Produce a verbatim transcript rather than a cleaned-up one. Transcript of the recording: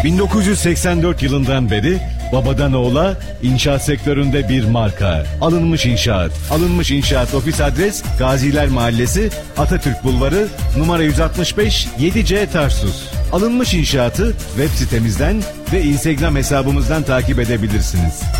bin dokuz yüz seksen dört yılından beri babadan oğula inşaat sektöründe bir marka. Alınmış İnşaat. Alınmış İnşaat ofis adres Gaziler Mahallesi, Atatürk Bulvarı, numara yüz altmış beş, yedi C Tarsus. Alınmış İnşaat'ı web sitemizden ve Instagram hesabımızdan takip edebilirsiniz.